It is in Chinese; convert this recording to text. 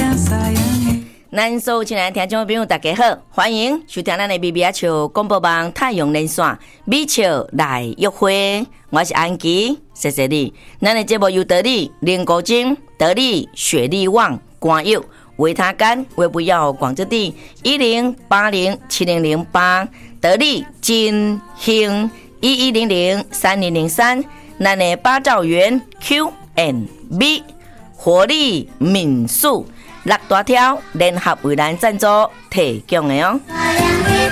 咱所有亲爱的听众朋友大家好，欢迎收听咱的美美啊笑广播网太阳连线美笑来约会，我是安琪，谢谢你。咱的节目由得力林国金、得力雪力旺、光佑、维他干、维不要广之地10807008，得力金兴11003003，咱的八兆元 Q&B 活力民宿。6大条联合为咱赞助提供的哦。